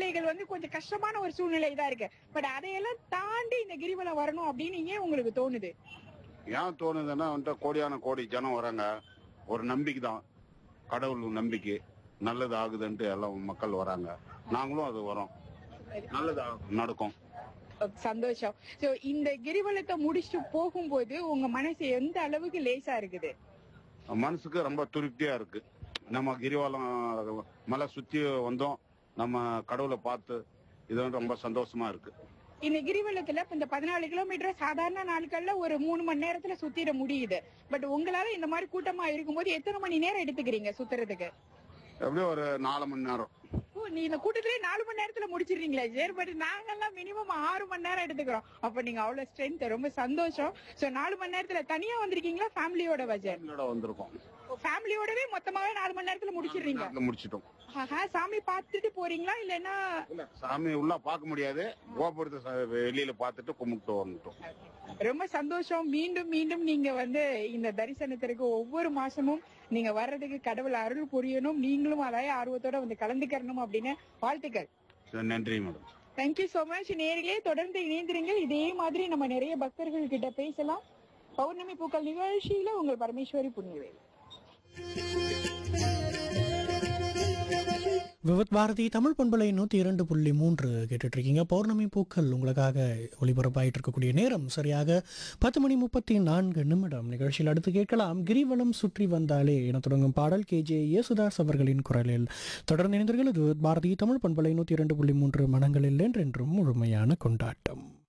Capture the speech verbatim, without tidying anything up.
சூழ்நிலைகள் வந்து கொஞ்சம் கஷ்டமான ஒரு சூழ்நிலை தான் இருக்கு. பட் அதையெல்லாம் தாண்டி இந்த கிரிவலம் வரணும் அப்படின்னு ஏன் உங்களுக்கு தோணுது? ஏன் தோணுதுன்னா வந்துட்டு கோடியான கோடி ஜனம் வராங்க. ஒரு நம்பிக்கை தான், கடவுள் நம்பிக்கை, நல்லது ஆகுதுன்ட்டு எல்லாம் மக்கள் வராங்க. நாங்களும் அது வரோம், நல்லது நடக்கும். சந்தோஷம். சோ இந்த கிரிவலத்தை முடிச்சுட்டு போகும்போது உங்க மனசு எந்த அளவுக்கு லேசா இருக்குது? மனசுக்கு ரொம்ப திருப்தியா இருக்கு. நம்ம கிரிவலம் மலை சுத்தி வந்தோம், நம்ம கடவுளை பார்த்து, இது வந்து ரொம்ப சந்தோஷமா இருக்கு. இந்த கிரிவலத்துல இந்த பதினாலு கிலோமீட்டர் சாதாரண நாட்கள்ல ஒரு மூணு மணி நேரத்துல சுத்திட முடியுது. பட் உங்களால இந்த மாதிரி கூட்டமா இருக்கும்போது எத்தனை மணி நேரம் எடுத்துக்கிறீங்க சுத்துறதுக்கு? எப்படியும் ஒரு நாலு மணி நேரம். நீ இந்த கூட்டத்திலே நாலு மணி நேரத்துல முடிச்சிடுறீங்களா? சரி, பட் நாங்கெல்லாம் மினிமம் ஆறு மணி நேரம் எடுத்துக்கிறோம். அப்ப நீங்க அவ்வளவு ஸ்ட்ரென்த், ரொம்ப சந்தோஷம். சோ நாலு மணி நேரத்துல தனியா வந்திருக்கீங்களா, ஃபேமிலியோட வஜர்? வந்திருக்கோம். ஃபேமிலியோடவே மொத்தமாவே நாலு மணி நேரத்துல முடிச்சிடுறீங்க? முடிச்சிட்டோம். சாமி பார்த்துட்டு போறீங்களா இல்லன்னா? சாமி உள்ள பார்க்க முடியாது, கோபுரத்தை வெளியில பார்த்துட்டு கும்பிட்டு வந்துட்டோம். ரொம்ப சந்தோஷம். மீண்டும் மீண்டும் நீங்க வந்து இந்த தரிசனத்திற்கு ஒவ்வொரு மாசமும் நீங்க வர்றதுக்கு கடவுள் அருள் புரியணும், நீங்களும் அதே ஆர்வத்தோட வந்து கலந்துக்கணும் அப்படின்னு வாழ்த்துக்கள். நன்றி மேடம். Thank you so much. நேரிலே தொடர்ந்து இணைந்திருங்க. இதே மாதிரி நம்ம நிறைய பக்தர்கள் கிட்ட பேசலாம். பௌர்ணமி பூக்கள் நிகழ்ச்சியில உங்கள் பரமேஸ்வரி புண்ணியவேல். விவத் பாரதி தமிழ் பண்பலை நூற்றி இரண்டு புள்ளி மூன்று கேட்டுட்டு இருக்கீங்க. பௌர்ணமி பூக்கள் உங்களுக்காக ஒளிபரப்பாயிட்டு இருக்கக்கூடிய நேரம் சரியாக பத்து மணி முப்பத்தி நான்கு நிமிடம். நிகழ்ச்சியில் அடுத்து கேட்கலாம் கிரிவலம் சுற்றி வந்தாலே என தொடங்கும் பாடல் கே ஜே யேசுதாஸ் அவர்களின் குரலில். தொடர்ந்து இணைந்தீர்கள். விவத் பாரதி தமிழ் பண்பலை நூற்றி இரண்டு புள்ளி மூன்று மனங்களில் என்றென்றும் முழுமையான கொண்டாட்டம்.